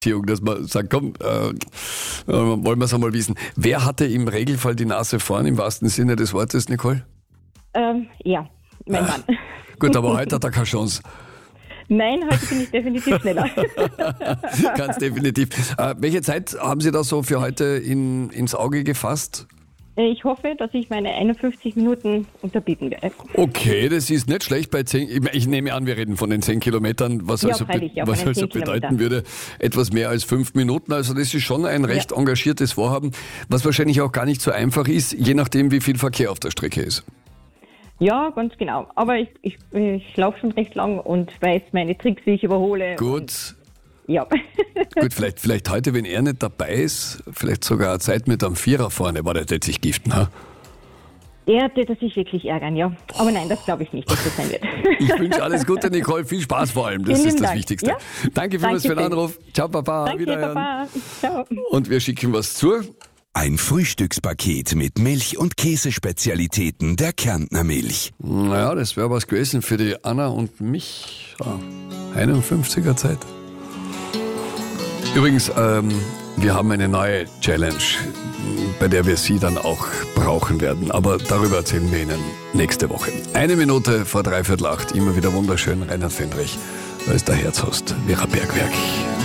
dass man sagt, komm, wollen wir es einmal wissen. Wer hatte im Regelfall die Nase vorn, im wahrsten Sinne des Wortes, Nicole? Ja, mein Mann. Gut, aber heute hat er keine Chance. Nein, heute bin ich definitiv schneller. Ganz definitiv. Welche Zeit haben Sie da so für heute ins Auge gefasst? Ich hoffe, dass ich meine 51 Minuten unterbieten werde. Okay, das ist nicht schlecht bei 10. Ich nehme an, wir reden von den 10 Kilometern, was also bedeuten würde, etwas mehr als 5 Minuten. Also das ist schon ein recht engagiertes Vorhaben, was wahrscheinlich auch gar nicht so einfach ist, je nachdem, wie viel Verkehr auf der Strecke ist. Ja, ganz genau. Aber ich laufe schon recht lang und weiß meine Tricks, wie ich überhole. Gut. Ja. Gut, vielleicht heute, wenn er nicht dabei ist, vielleicht sogar eine Zeit mit einem Vierer vorne, war der wird sich giften, ha? Der wird sich wirklich ärgern, ja. Aber nein, das glaube ich nicht, dass das sein wird. Ich wünsche alles Gute, Nicole, viel Spaß vor allem, das Vielen ist das Dank. Wichtigste. Ja? Danke vielmals für den Anruf. Ciao, Papa. Danke, Wiederhören. Papa. Ciao. Und wir schicken was zu. Ein Frühstückspaket mit Milch- und Käsespezialitäten der Kärntner Milch. Naja, das wäre was gewesen für die Anna und mich. 51er Zeit. Übrigens, wir haben eine neue Challenge, bei der wir Sie dann auch brauchen werden. Aber darüber erzählen wir Ihnen nächste Woche. 1 Minute vor 7:45, immer wieder wunderschön, Reinhard Fendrich. Da ist der Herzhost, Vera Bergwerk.